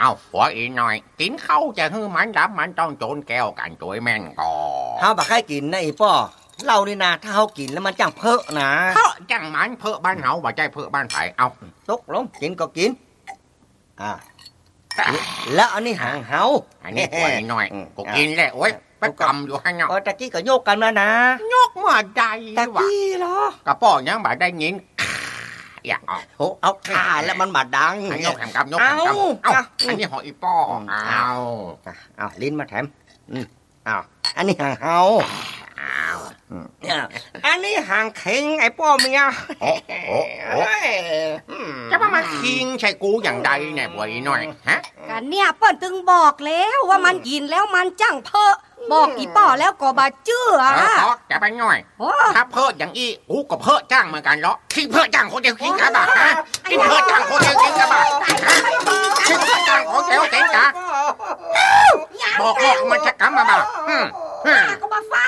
เอาหัวอีหน่อยกินเข้าจะฮื้อมันดับมันต้องโจนแก้วกันตัวแม่นก่อเฮาบ่เคยกินนะอีป้อเหล้านี่นะถ้าเฮากินแล้วมันจังเพ้อนะเพราะจังมันเพ้อบ้านเฮาบ่ใจเพ้อบ้านไผเอาตกลงกินก็กินแล้วอันนี้หางเฮาอันนี้หัวอีหน่อยกูกินแล้วโอ้ยไปกำอยู่ให้เนาะตะกี้ก็โยกกันแล้วนะยกมาได้ตะกี้เหรอกระป๋อยังบ่ได้ยินอยากเอาขาแล้วมันบ่ดังยกแถมกับยกแถมกับอันนี้หอยอีป้อเอาลิ้นมาแถมเอาอันนี้หางเฮาอันนี้หางเข่งไอ้ป้อเมียจะมาคิงใช่กูอย่างใดเนี่ยบ่อยหน่อยฮะกันเนี่ยเปิ้นตึงบอกแล้วว่ามันกินแล้วมันจังเพ้อบอกอีป้อแล้วก็บ่เชื่อจะไปหน่อยถ้าเพ้ออย่างอีกูก็เพ้อจ้างเหมือนกันเหรอคิงเพ้อจ้างคนเดียวคิงกะบะฮะคิงเพ้อจ้างคนเดียวคิงกะบะคิงเพ้อจ้างคนเดียวคิงกะบอกมันจะกำมาบ่ก็มาฟัง